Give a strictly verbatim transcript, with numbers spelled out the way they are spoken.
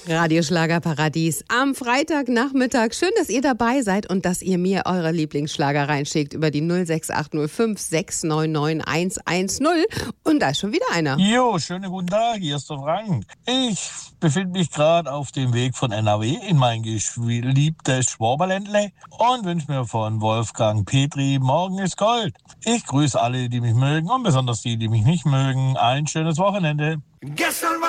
Radioschlagerparadies am Freitagnachmittag. Schön, dass ihr dabei seid und dass ihr mir eure Lieblingsschlager reinschickt über die null sechs acht null fünf sechs neun neun eins eins null. Und da ist schon wieder einer. Jo, schönen guten Tag, hier ist der Frank. Ich befinde mich gerade auf dem Weg von N R W in mein geliebtes Schwaberländle und wünsche mir von Wolfgang Petri Morgen ist Gold. Ich grüße alle, die mich mögen und besonders die, die mich nicht mögen. Ein schönes Wochenende. Gestern war